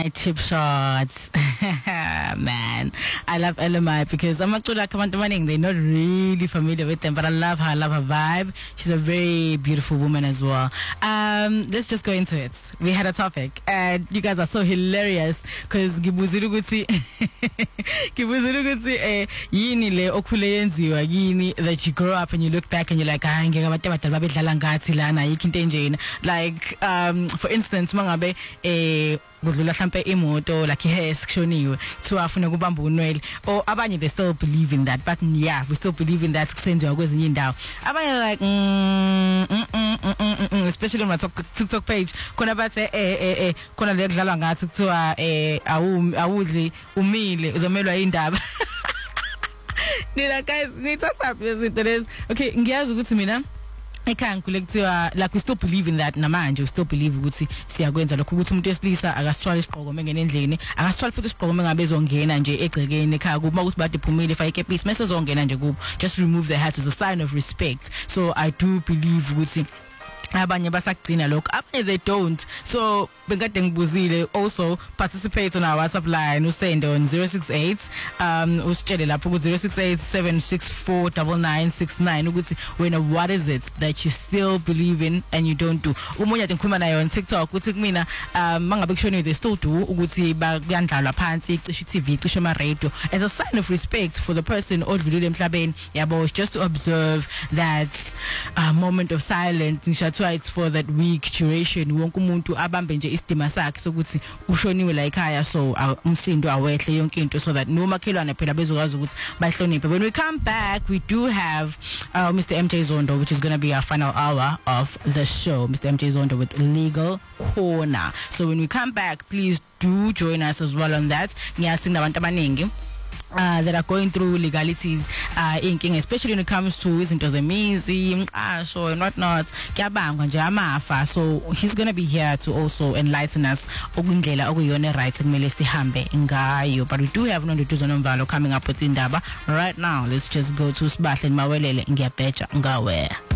night tip shots. Man, I love LMI because I'm actually like they're not really familiar with them, but I love her vibe. She's a very beautiful woman as well. Let's just go into it. We had a topic and you guys are so hilarious because yini le okhule yenziwa yini that you grow up and you look back and you're like ngeke abantu abadala babedlala ngathi lana yikho into enjena, like for instance mangabe kudlula mhlambe imoto like yes kushoniwe kuthiwa afuna kubamba unwele, or abanye they still believe in that, but yeah, we still believe in that kusenziwa kwezinye indawo. Abanye like especially on my TikTok page khona bathe khona le kudlalwa ngathi kuthiwa awudli umile uzomelwa indaba. Nina guys nithatha izinto lezi. Okay, ngiyazi ukuthi mina ekhaya ngikuthiwa like we still believe in that namanje, we still believe ukuthi siyakwenza lokho, ukuthi umuntu wesilisa akasithwala isiqhoko mengene endlini, akasithwala futhi isiqhoko mengabe ezongena nje egcekeni ekhaya kuba ukuthi bade phumile fa ikepisi mase zongena nje kubo, just remove their hats as a sign of respect. So I do believe ukuthi abanye basagcina lokho, abanye they don't. So bengade ngibuzile also participate on our WhatsApp line, usende on 068 usitshele lapho ku 0687649969 ukuthi wena what is it that you still believe in and you don't do. Umunye ngikhuluma naye on TikTok ukuthi kumina mangabe kushoniwe they still do ukuthi kuyandlalwa phansi icishe TV icishe ama radio as a sign of respect for the person odlulile emhlabeni, yabo, just to observe that moment of silence. Ngishathiwa it's for that week duration, wonke umuntu abambe nje isidima sakhe sokuthi ushoniwe la ekhaya, so umsindo awehle yonke into, so that no makhelwane phela bezokwazi ukuthi bahloniphe. When we come back we do have Mr. MJ Zondo, which is going to be our final hour of the show. Mr. MJ Zondo with Legal Corner. So when we come back, please do join us as well on that. Ngiyasinda abantu abaningi that are going through legalities inking, especially when it comes to izinto zemizi so and whatnot, kuyabangwa nje amafa. So he's going to be here to also enlighten us okundlela okuyona right kumele sihambe ngayo. But we do have Nonduduzo Nomvalo coming up with indaba right now. Let's just go to Sibahle Mawelele ngiyabheja ngawe.